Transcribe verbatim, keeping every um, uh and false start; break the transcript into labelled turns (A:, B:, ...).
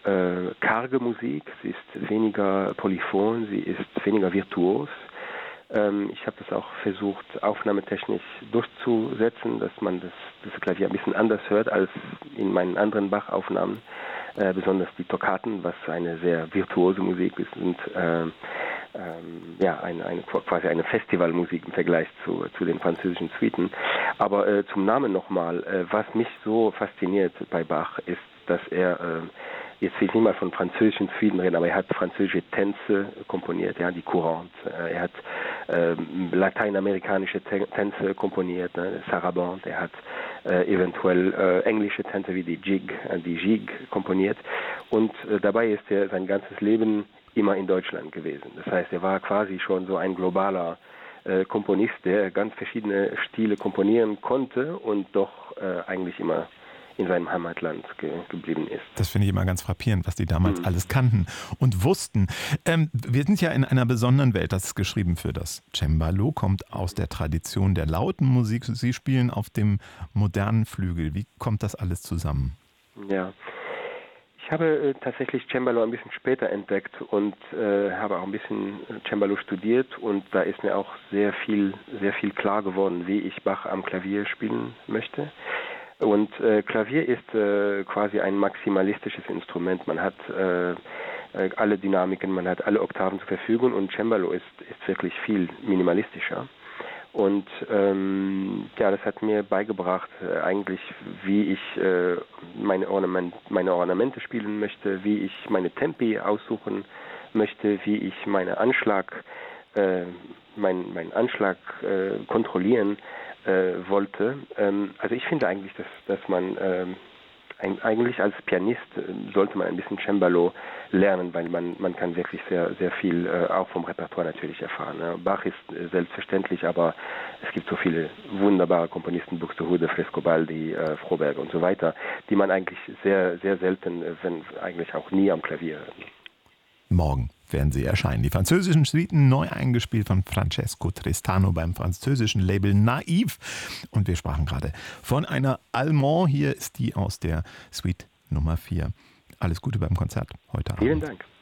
A: äh, karge Musik, sie ist weniger polyphon, sie ist weniger virtuos. Ähm, ich habe das auch versucht, aufnahmetechnisch durchzusetzen, dass man das, das Klavier ein bisschen anders hört als in meinen anderen Bach-Aufnahmen, äh, besonders die Toccaten, was eine sehr virtuose Musik ist und äh, ähm, ja, eine, eine, quasi eine Festivalmusik im Vergleich zu, zu den französischen Suiten. Aber äh, zum Namen nochmal, äh, was mich so fasziniert bei Bach ist, dass er, äh, jetzt will ich nicht mal von französischen Suiten reden, aber er hat französische Tänze komponiert, ja, die Courantes. Äh, er hat äh, lateinamerikanische Tänze komponiert, ne, Sarabande. Er hat äh, eventuell äh, englische Tänze wie die Jig, äh, die Jig komponiert. Und äh, dabei ist er sein ganzes Leben immer in Deutschland gewesen. Das heißt, er war quasi schon so ein globaler äh, Komponist, der ganz verschiedene Stile komponieren konnte und doch äh, eigentlich immer in seinem Heimatland ge- geblieben ist.
B: Das finde ich immer ganz frappierend, was die damals
A: Mhm.
B: alles kannten und wussten. Ähm, wir sind ja in einer besonderen Welt, das ist geschrieben für das Cembalo, kommt aus der Tradition der lauten Musik. Sie spielen auf dem modernen Flügel. Wie kommt das alles zusammen?
A: Ja. Ich habe äh, tatsächlich Cembalo ein bisschen später entdeckt und äh, habe auch ein bisschen Cembalo studiert und da ist mir auch sehr viel, sehr viel klar geworden, wie ich Bach am Klavier spielen möchte. Und äh, Klavier ist äh, quasi ein maximalistisches Instrument. Man hat äh, äh, alle Dynamiken, man hat alle Oktaven zur Verfügung und Cembalo ist, ist wirklich viel minimalistischer. Und ähm, ja, das hat mir beigebracht, äh, eigentlich, wie ich äh, meine, Ornament, meine Ornamente spielen möchte, wie ich meine Tempi aussuchen möchte, wie ich meine Anschlag, äh, mein, meinen Anschlag äh, kontrollieren äh, wollte. Ähm, also ich finde eigentlich, dass, dass man ähm, eigentlich als Pianist äh, sollte man ein bisschen Cembalo lernen, weil man man kann wirklich sehr sehr viel äh, auch vom Repertoire natürlich erfahren. Ne? Bach ist äh, selbstverständlich, aber es gibt so viele wunderbare Komponisten, Buxtehude, Frescobaldi, äh, Froberg und so weiter, die man eigentlich sehr sehr selten, äh, wenn eigentlich auch nie am Klavier hört.
B: Morgen werden sie erscheinen. Die französischen Suiten neu eingespielt von Francesco Tristano beim französischen Label Naiv. Und wir sprachen gerade von einer Allemande. Hier ist die aus der Suite Nummer vier. Alles Gute beim Konzert heute Abend.
A: Vielen Dank.